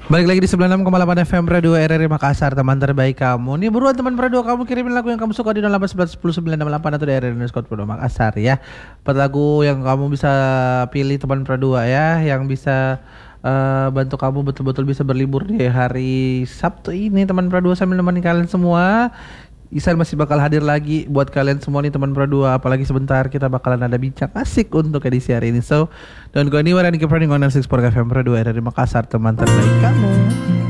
Balik lagi di 96,8 FM Radio RRI Makassar, teman terbaik kamu. Nih buruan teman Radio kamu kirimin lagu yang kamu suka di 08111098 atau di RRI_Radio Makassar ya. 4 lagu yang kamu bisa pilih teman Radio ya, yang bisa bantu kamu betul-betul bisa berlibur di hari Sabtu ini teman Radio sambil menemani kalian semua. Isan masih bakal hadir lagi buat kalian semua nih teman Pro2. Apalagi sebentar kita bakalan ada bincang asik untuk edisi hari ini. So don't go anywhere and keep running on 6.4 FM Pro2 dari Makassar, teman terbaik kamu.